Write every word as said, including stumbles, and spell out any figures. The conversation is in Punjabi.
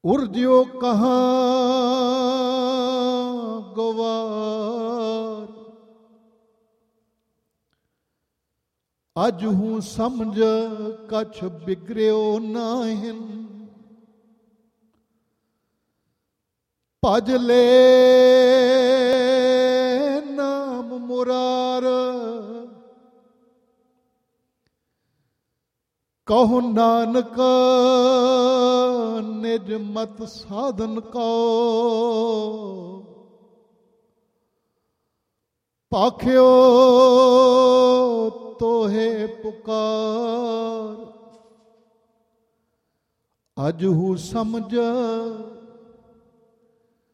ਉਰਜਿਓ ਕਹਾਂ ਗਵਾਰ, ਅਜ ਹੂੰ ਸਮਝ ਕਛ ਬਿਗੜਿਓ ਨਾਹਿਨ। ਭਜ ਲੈ ਨਾਮ ਮੁਰਾਰ, ਕਹੋ ਨਾਨਕ ਨਿਜ ਮਤ ਸਾਧਨ ਕਉ। ਭਾਖਿਓ ਤੋਹੇ ਪੁਕਾਰ, ਅਜ ਹੂ ਸਮਝ